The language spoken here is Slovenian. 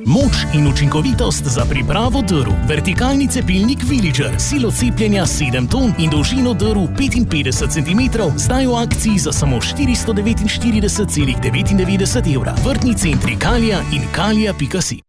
Moč in učinkovitost za pripravo drv. Vertikalni cepilnik Villager, silo cepljenja 7 ton in dolžino drv 55 cm, zdaj v akciji za samo 449,99 €. Vrtni centri Kalija in kalija.si.